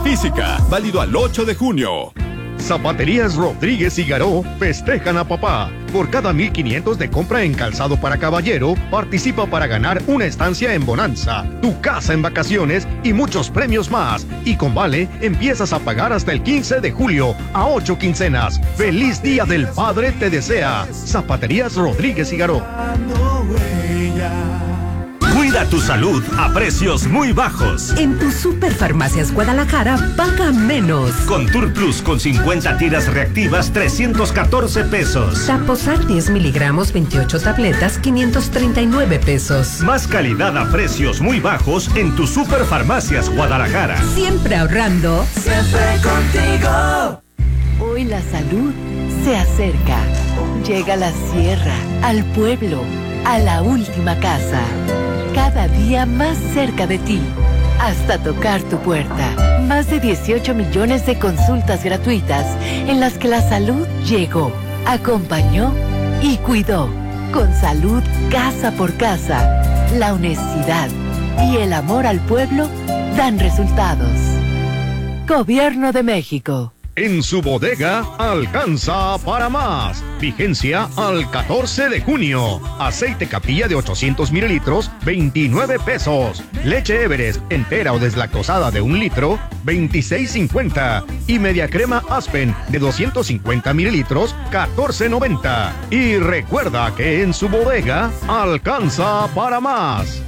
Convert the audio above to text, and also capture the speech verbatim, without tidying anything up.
física. Válido al ocho de junio. Zapaterías Rodríguez y Garó festejan a papá. Por cada mil quinientos de compra en calzado para caballero, participa para ganar una estancia en Bonanza, tu casa en vacaciones y muchos premios más. Y con Vale empiezas a pagar hasta el quince de julio, a ocho quincenas. ¡Feliz Día del Padre te desea! Zapaterías Rodríguez y Garó. Cuida tu salud a precios muy bajos. En tu Superfarmacias Guadalajara, paga menos. Con Tour Plus con cincuenta tiras reactivas, trescientos catorce pesos. Taposar diez miligramos, veintiocho tabletas, quinientos treinta y nueve pesos. Más calidad a precios muy bajos en tu Superfarmacias Guadalajara. Siempre ahorrando. Siempre contigo. Hoy la salud se acerca. Llega a la sierra, al pueblo, a la última casa. Cada día más cerca de ti, hasta tocar tu puerta. Más de dieciocho millones de consultas gratuitas en las que la salud llegó, acompañó y cuidó. Con salud casa por casa, la honestidad y el amor al pueblo dan resultados. Gobierno de México. En su bodega, alcanza para más. Vigencia al catorce de junio. Aceite Capilla de ochocientos mililitros, veintinueve pesos. Leche Everest, entera o deslactosada de un litro, veintiséis cincuenta. Y media crema Aspen de doscientos cincuenta mililitros, catorce noventa. Y recuerda que en su bodega, alcanza para más.